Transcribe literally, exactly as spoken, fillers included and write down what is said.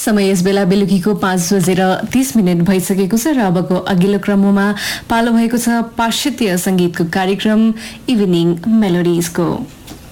समय यस बेला बेलुकीको पाँच बजेर तीस मिनट भइसकेको छ र अबको अघिल्लो क्रममा पालो भएको छ पाश्चात्य संगीतको कार्यक्रम इभिनिङ मेलोडिजको।